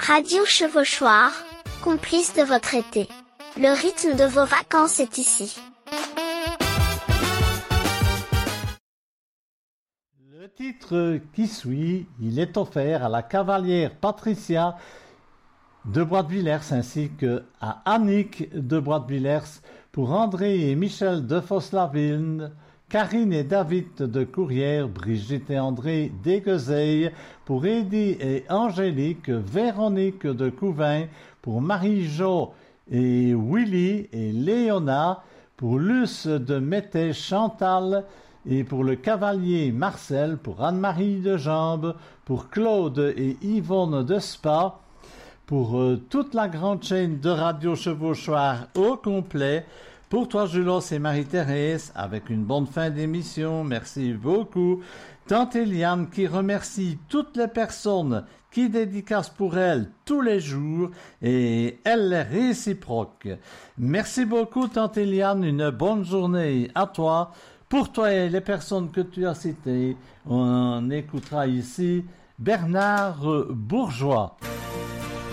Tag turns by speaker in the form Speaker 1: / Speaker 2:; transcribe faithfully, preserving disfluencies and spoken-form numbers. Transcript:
Speaker 1: Radio Chevauchoir, complice de votre été. Le rythme de vos vacances est ici.
Speaker 2: Le titre qui suit, il est offert à la cavalière Patricia de Bois-de-Villers ainsi que à Annick de Bois-de-Villers, pour André et Michel de Foslaville, Karine et David de Courrières, Brigitte et André d'Aiguezeille, pour Eddy et Angélique, Véronique de Couvain, pour Marie-Jo et Willy et Léona, pour Luce de Mété, Chantal, et pour le cavalier Marcel, pour Anne-Marie de Jambes, pour Claude et Yvonne de Spa, pour euh, toute la grande chaîne de Radio Chevauchoir au complet, pour toi Julos et Marie-Thérèse, avec une bonne fin d'émission, merci beaucoup. Tante Eliane qui remercie toutes les personnes qui dédicacent pour elle tous les jours et elle est réciproque. Merci beaucoup Tante Eliane, une bonne journée à toi. Pour toi et les personnes que tu as citées, on écoutera ici Bernard Bourgeois.